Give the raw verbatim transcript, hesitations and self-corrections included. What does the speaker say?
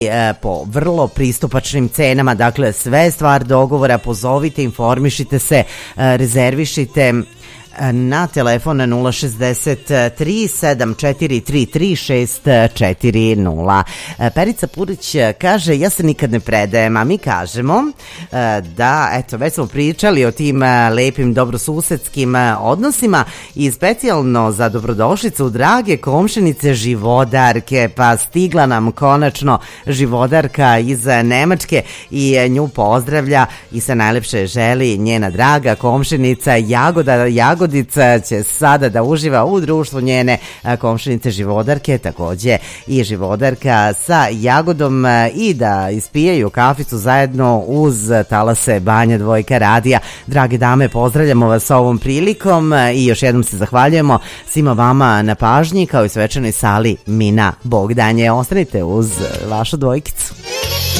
po vrlo pristupačnim cenama, dakle sve stvar dogovora, pozovite, informišite se, rezervišite na telefon nula šezdeset tri sedam četiri tri tri šest četiri nula. Perica Purić kaže, ja se nikad ne predajem, a mi kažemo da, eto, već smo pričali o tim lepim dobrosusedskim odnosima i specijalno za dobrodošlicu drage komšinice Živodarke, pa stigla nam konačno Živodarka iz Nemačke i nju pozdravlja i sa najlepše želi njena draga komšinica Jagoda. Jagoda Jagodica će sada da uživa u društvu njene komšinice Živodarke, takođe i Živodarka sa Jagodom, i da ispijaju kaficu zajedno uz talase Banja Dvojka radija. Drage dame, pozdravljamo vas ovom prilikom i još jednom se zahvaljujemo svima vama na pažnji, kao i svečanoj sali Mina Bogdanje. Ostanite uz vašu dvojkicu.